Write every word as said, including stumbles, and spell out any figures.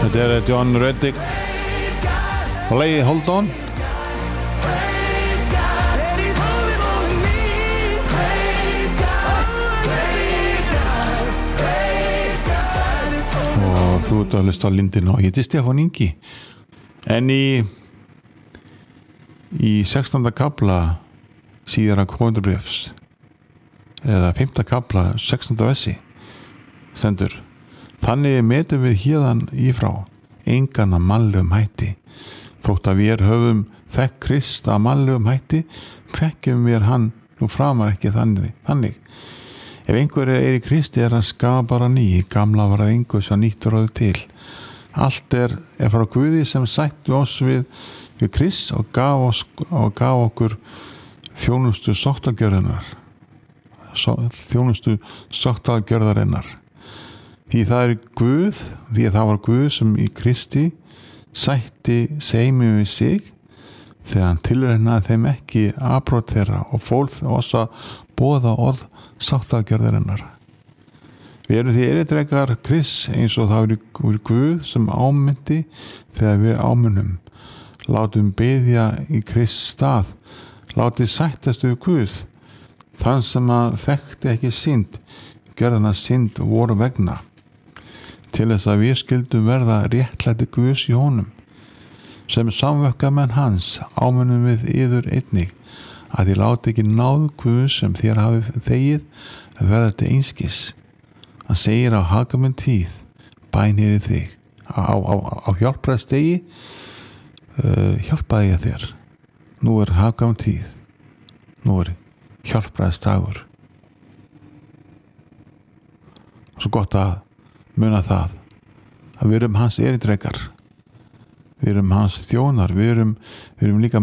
Þetta er John Reddick og lagið Hold On. Og þú ert að hlusta á Lindina og ég heiti Stefán Ingi. En í í sextánda kafla síðara Korintharbréfs eða fimmta kafla sextánda versi stendur: Þannig metum við hérðan ífrá engan að mannlegum hætti. Þótt að við höfum þekkt Krist að mannlegum hætti, þekkjum við hann nú framar ekki þannig. þannig. Ef einhver er í Kristi er hann skapara ný, gamla var að engu sem nýtt ráðu til. Allt er, er frá Guði sem sætti oss við, við Krist og gaf, oss, og gaf okkur þjónustu sóttagjörðarinnar. Þjónustu sóttagjörðarinnar. Því það er Guð, því að það var Guð sem í Kristi sætti seimi við sig þegar hann tilreinaði þeim ekki afbrot þeirra og fólk oss að boða orð sáttagjörðarinnar. Við erum því erindrekar Krists eins og það er Guð sem ámyndi þegar við ámunum. Látum biðja í Krists stað. Látið sættast við Guð. Þann sem að þekkti ekki synd, gjörðana synd voru vegna. Til þess að við skildum verða réttlæti Guðs í honum. Sem samverkamenn hans ámunum við yður einnig, að þið láti ekki náð Guðs sem þér hafið þegið að verða til einskis. Hann segir á hagkvæmum tíð, bænir í þig. Á, á, á hjálpræðstegi uh, hjálpaði ég þér. Nú er hagkvæmum tíð. Nú er hjálpræðstagur. Svo gott að muna það að við erum hans erindrekar, við erum hans þjónar, við erum, við erum líka